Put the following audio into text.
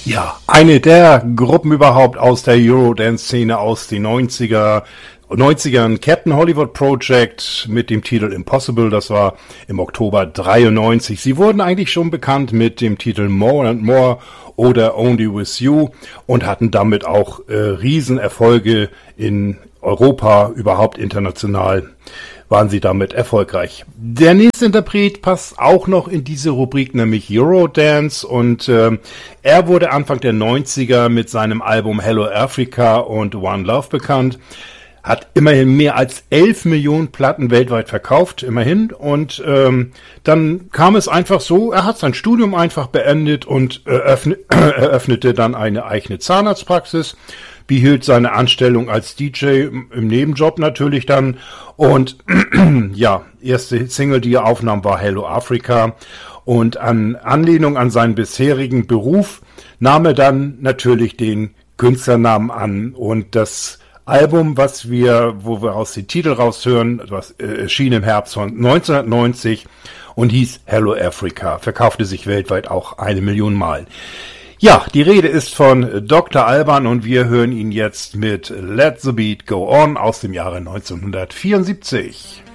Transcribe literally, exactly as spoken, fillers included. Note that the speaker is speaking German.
Ja, eine der Gruppen überhaupt aus der Eurodance-Szene aus den neunziger, neunzigern, Captain Hollywood Project mit dem Titel Impossible, das war im Oktober dreiundneunzig. Sie wurden eigentlich schon bekannt mit dem Titel More and More oder Only With You und hatten damit auch äh, Riesenerfolge in Europa, überhaupt international waren sie damit erfolgreich. Der nächste Interpret passt auch noch in diese Rubrik, nämlich Eurodance, und äh, er wurde Anfang der neunziger mit seinem Album Hello Africa und One Love bekannt, hat immerhin mehr als elf Millionen Platten weltweit verkauft, immerhin, und ähm, dann kam es einfach so, er hat sein Studium einfach beendet und eröffnet, eröffnete dann eine eigene Zahnarztpraxis, behielt seine Anstellung als D J im Nebenjob natürlich dann und ja, erste Single, die er aufnahm, war Hello Africa, und an Anlehnung an seinen bisherigen Beruf nahm er dann natürlich den Künstlernamen an, und das Album, was wir, wo wir aus den Titel raushören, was äh, erschien im Herbst von neunzehnhundertneunzig und hieß Hello Africa, verkaufte sich weltweit auch eine Million Mal. Ja, die Rede ist von Doktor Alban und wir hören ihn jetzt mit Let the Beat Go On aus dem Jahre neunzehnhundertvierundsiebzig.